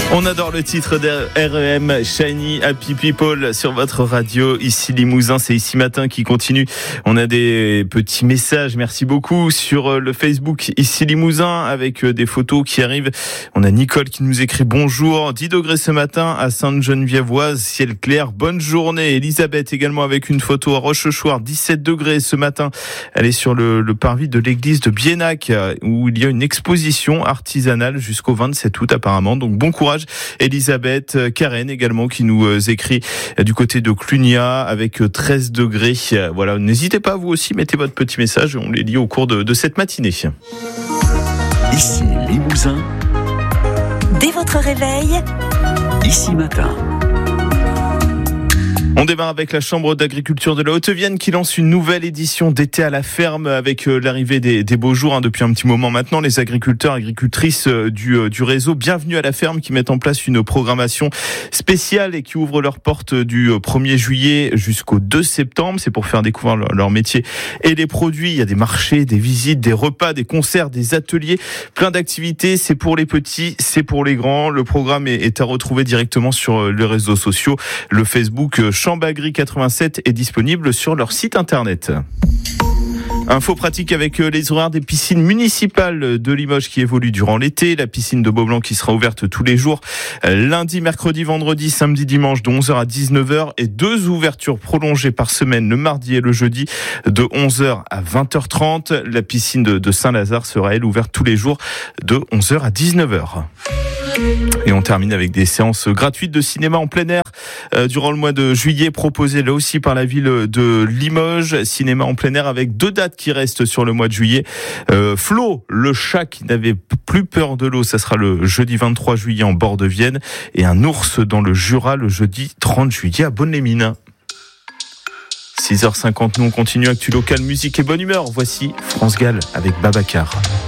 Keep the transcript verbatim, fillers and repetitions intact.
On adore le titre de R E M, Shiny Happy People sur votre radio. Ici Limousin, c'est Ici Matin qui continue. On a des petits messages, merci beaucoup, sur le Facebook Ici Limousin avec des photos qui arrivent. On a Nicole qui nous écrit bonjour, dix degrés ce matin à Sainte-Geneviève-Oise, ciel clair, bonne journée. Elisabeth également avec une photo à Rochechouart, dix-sept degrés ce matin. Elle est sur le, le parvis de l'église de Biénac où il y a une exposition artisanale jusqu'au vingt-sept août apparemment. Donc bon courage. Elisabeth, Karen également qui nous écrit du côté de Clunia avec treize degrés. Voilà, n'hésitez pas, vous aussi, mettez votre petit message, on les lit au cours de, de cette matinée. Ici Limousin. Dès votre réveil, Ici Matin. On démarre avec la Chambre d'agriculture de la Haute-Vienne qui lance une nouvelle édition d'été à la ferme avec l'arrivée des, des beaux jours hein, depuis un petit moment maintenant. Les agriculteurs, agricultrices du, du réseau Bienvenue à la ferme qui mettent en place une programmation spéciale et qui ouvrent leurs portes du premier juillet jusqu'au deux septembre. C'est pour faire découvrir leur, leur métier et les produits. Il y a des marchés, des visites, des repas, des concerts, des ateliers, plein d'activités. C'est pour les petits, c'est pour les grands. Le programme est, est à retrouver directement sur les réseaux sociaux. Le Facebook Chambagri quatre-vingt-sept est disponible sur leur site internet. Info pratique avec les horaires des piscines municipales de Limoges qui évoluent durant l'été. La piscine de Beaublanc qui sera ouverte tous les jours, lundi, mercredi, vendredi, samedi, dimanche de onze heures à dix-neuf heures et deux ouvertures prolongées par semaine le mardi et le jeudi de onze heures à vingt heures trente. La piscine de Saint-Lazare sera elle ouverte tous les jours de onze heures à dix-neuf heures. Et on termine avec des séances gratuites de cinéma en plein air euh, durant le mois de juillet, proposées là aussi par la ville de Limoges. Cinéma en plein air avec deux dates qui restent sur le mois de juillet. Euh, Flo, le chat qui n'avait plus peur de l'eau, ça sera le jeudi vingt-trois juillet en bord de Vienne. Et un ours dans le Jura le jeudi trente juillet à Bonne-les-Mines. six heures cinquante, nous on continue, actu local, musique et bonne humeur. Voici France Gall avec Babacar.